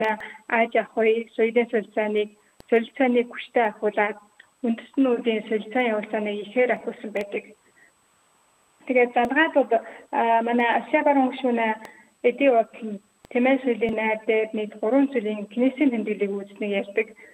Азия хоёр соёлын солилцооныг хүчтэй ахиулаад үндэстнүүдийн солилцоон явуулсаныг ихээр ахиулсан байдаг. Тэгээд залгаадууд манай Аsia баруун гишүүнэ эдийн бодол нь Тэмээ соёлын найр дээр нийт 3 зүйлийн кинесийн тэмдэглэлийг үүснэг ярьдаг.